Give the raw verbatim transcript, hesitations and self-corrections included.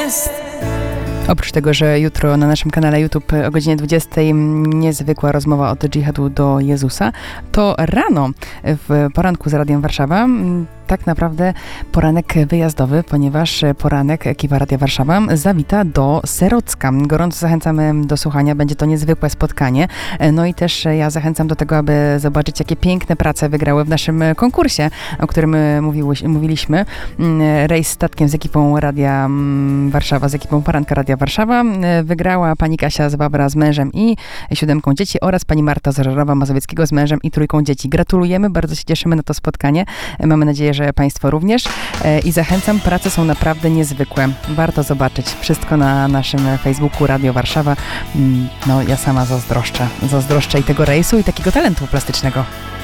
jest. Oprócz tego, że jutro na naszym kanale YouTube o godzinie dwudziestej niezwykła rozmowa od dżihadu do Jezusa, to rano w poranku z Radiem Warszawa tak naprawdę poranek wyjazdowy, ponieważ poranek ekipa Radia Warszawa zawita do Serocka. Gorąco zachęcamy do słuchania, będzie to niezwykłe spotkanie. No i też ja zachęcam do tego, aby zobaczyć, jakie piękne prace wygrały w naszym konkursie, o którym mówiły, mówiliśmy. Rejs statkiem z ekipą Radia Warszawa, z ekipą poranka Radia Warszawa. Wygrała pani Kasia z Wawra z mężem i siódemką dzieci oraz pani Marta z Żerowa Mazowieckiego z mężem i trójką dzieci. Gratulujemy, bardzo się cieszymy na to spotkanie. Mamy nadzieję, że państwo również i zachęcam, prace są naprawdę niezwykłe. Warto zobaczyć wszystko na naszym Facebooku Radio Warszawa. No ja sama zazdroszczę. Zazdroszczę i tego rejsu, i takiego talentu plastycznego.